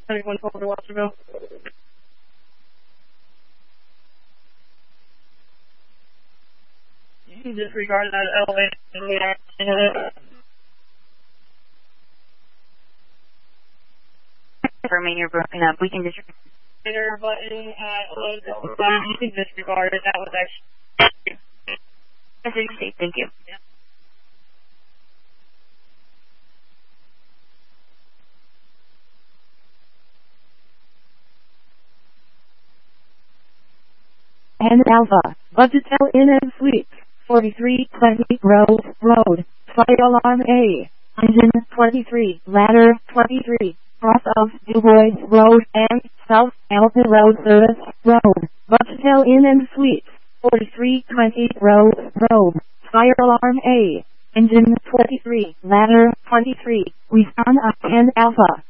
Anyone told to Watsonville? You can disregard that elevator. For me, you're broken up. We can disregard. Button you can disregard it. That was actually. Thank you. Yeah. And Alpha, Budgetel Inn and Suites, 4320 Road, Fire Alarm A, Engine 23, Ladder 23, cross of Du Bois Road and South Alpha Road Service Road, Budgetel Inn and Suites, 4320 Road, Fire Alarm A, Engine 23, Ladder 23, Wisconsin and Alpha.